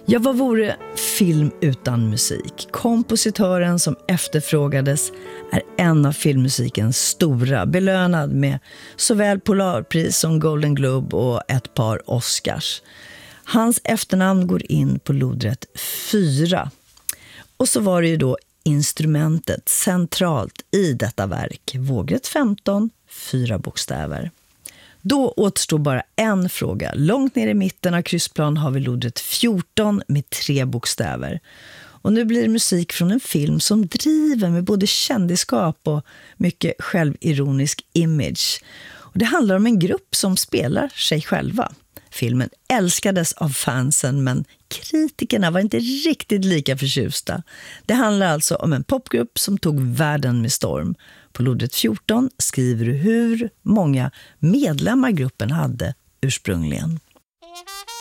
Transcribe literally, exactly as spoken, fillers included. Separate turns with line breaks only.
Ja, vad vore film utan musik? Kompositören som efterfrågades är en av filmmusikens stora, belönad med såväl Polarpris som Golden Globe och ett par Oscars. Hans efternamn går in på lodrätt fyra. Och så var det ju då instrumentet centralt i detta verk. Vågrätt femton, fyra bokstäver. Då återstår bara en fråga. Långt ner i mitten av kryssplan har vi lodrätt fjorton med tre bokstäver. Och nu blir det musik från en film som driver med både kändisskap och mycket självironisk image. Och det handlar om en grupp som spelar sig själva. Filmen älskades av fansen, men kritikerna var inte riktigt lika förtjusta. Det handlar alltså om en popgrupp som tog världen med storm. På lodrätt fjorton skriver du hur många medlemmar gruppen hade ursprungligen.